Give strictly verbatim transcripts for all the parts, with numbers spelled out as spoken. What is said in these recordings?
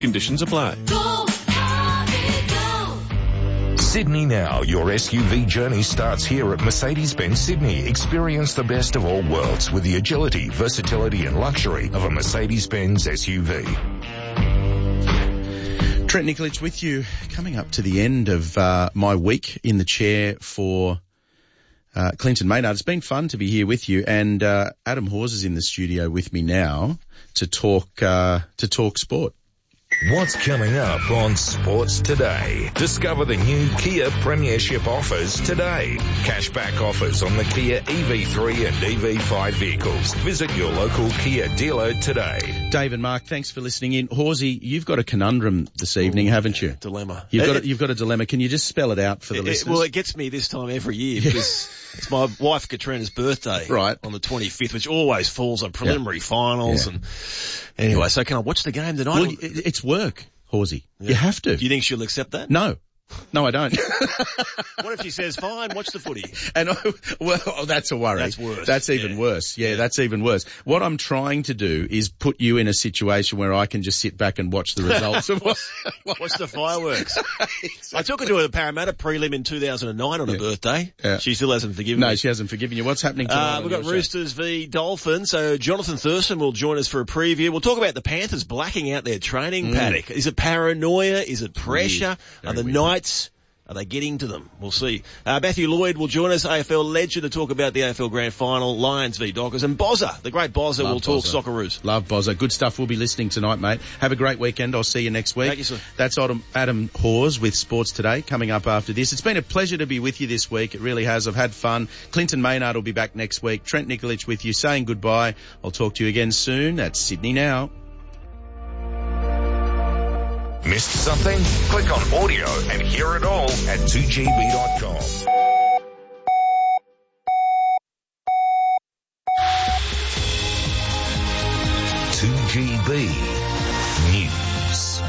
Conditions apply. Go, Harvey, go. Sydney Now. Your S U V journey starts here at Mercedes-Benz Sydney. Experience the best of all worlds with the agility, versatility and luxury of a Mercedes-Benz S U V. Trent Nikolic with you, coming up to the end of uh, my week in the chair for uh, Clinton Maynard. It's been fun to be here with you, and uh, Adam Hawes is in the studio with me now to talk uh, to talk sport. What's coming up on Sports Today? Discover the new Kia Premiership offers today. Cashback offers on the Kia E V three and E V five vehicles. Visit your local Kia dealer today. Dave and Mark, thanks for listening in. Horsey, you've got a conundrum this evening, haven't you? Dilemma. You've got it, a, you've got a dilemma. Can you just spell it out for the it, listeners? Well, it gets me this time every year because it's my wife Katrina's birthday, right, on the twenty-fifth, which always falls on preliminary yeah. finals. Yeah. And anyway, so can I watch the game tonight? Well, it, it's work, Horsey. Yeah. You have to. Do you think she'll accept that? No. No, I don't. What if she says, fine, watch the footy? And well, oh, that's a worry. That's worse. That's even yeah. worse. Yeah, yeah, that's even worse. What I'm trying to do is put you in a situation where I can just sit back and watch the results of what, watch the fireworks. Exactly. I took her to a Parramatta prelim in two thousand nine on her yeah. birthday. Yeah. She still hasn't forgiven no, me. No, she hasn't forgiven you. What's happening tonight? Uh, we've got Roosters show? v Dolphins. So Jonathan Thurston will join us for a preview. We'll talk about the Panthers blacking out their training mm. paddock. Is it paranoia? Is it pressure? Are the weird. Knights... Are they getting to them? We'll see. Uh, Matthew Lloyd will join us, A F L legend, to talk about the A F L Grand Final, Lions v Dockers. And Bozza, the great Bozza, will talk Bozza. Socceroos. Love Bozza. Good stuff. We'll be listening tonight, mate. Have a great weekend. I'll see you next week. Thank you, sir. That's Adam, Adam Hawes with Sports Today, coming up after this. It's been a pleasure to be with you this week. It really has. I've had fun. Clinton Maynard will be back next week. Trent Nikolic with you, saying goodbye. I'll talk to you again soon. That's Sydney Now. Missed something? Click on audio and hear it all at two G B dot com. two G B News.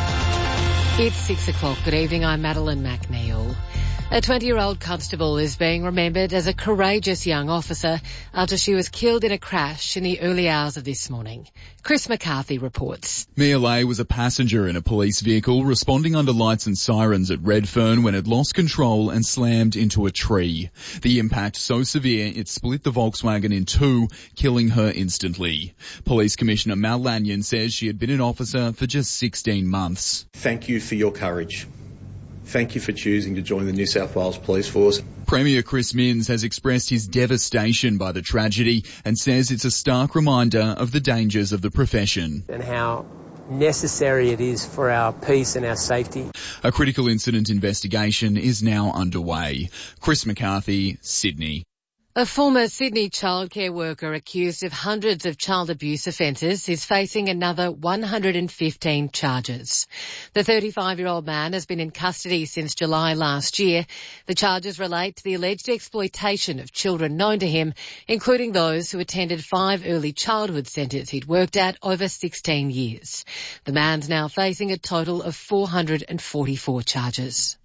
It's six o'clock. Good evening. I'm Madeline McNeil. A twenty-year-old constable is being remembered as a courageous young officer after she was killed in a crash in the early hours of this morning. Chris McCarthy reports. Mia Lay was a passenger in a police vehicle responding under lights and sirens at Redfern when it lost control and slammed into a tree. The impact so severe it split the Volkswagen in two, killing her instantly. Police Commissioner Mal Lanyon says she had been an officer for just sixteen months. Thank you for your courage. Thank you for choosing to join the New South Wales Police Force. Premier Chris Minns has expressed his devastation by the tragedy and says it's a stark reminder of the dangers of the profession. And how necessary it is for our peace and our safety. A critical incident investigation is now underway. Chris McCarthy, Sydney. A former Sydney childcare worker accused of hundreds of child abuse offences is facing another one hundred fifteen charges. The thirty-five-year-old man has been in custody since July last year. The charges relate to the alleged exploitation of children known to him, including those who attended five early childhood centres he'd worked at over sixteen years. The man's now facing a total of four hundred forty-four charges.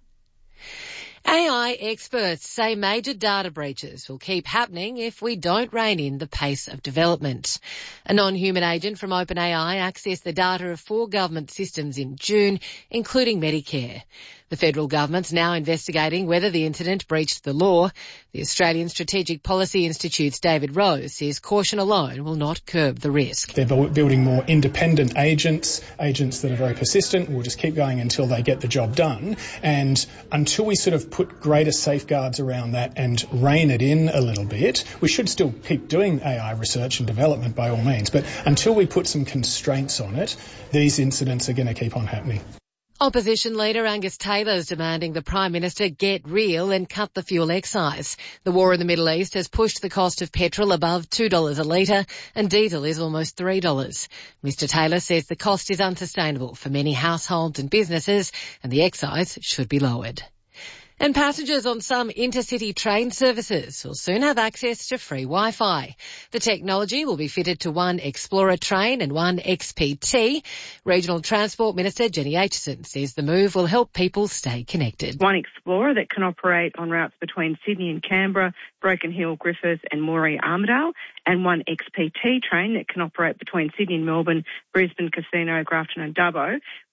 A I experts say major data breaches will keep happening if we don't rein in the pace of development. A non-human agent from OpenAI accessed the data of four government systems in June, including Medicare. The federal government's now investigating whether the incident breached the law. The Australian Strategic Policy Institute's David Rose says caution alone will not curb the risk. They're building more independent agents, agents that are very persistent, will just keep going until they get the job done. And until we sort of put greater safeguards around that and rein it in a little bit, we should still keep doing A I research and development by all means. But until we put some constraints on it, these incidents are going to keep on happening. Opposition leader Angus Taylor is demanding the Prime Minister get real and cut the fuel excise. The war in the Middle East has pushed the cost of petrol above two dollars a litre and diesel is almost three dollars. Mister Taylor says the cost is unsustainable for many households and businesses and the excise should be lowered. And passengers on some intercity train services will soon have access to free Wi-Fi. The technology will be fitted to one Explorer train and one X P T. Regional Transport Minister Jenny Aitchison says the move will help people stay connected. One Explorer that can operate on routes between Sydney and Canberra, Broken Hill, Griffith and Moree Armidale, and one X P T train that can operate between Sydney and Melbourne, Brisbane, Casino, Grafton and Dubbo.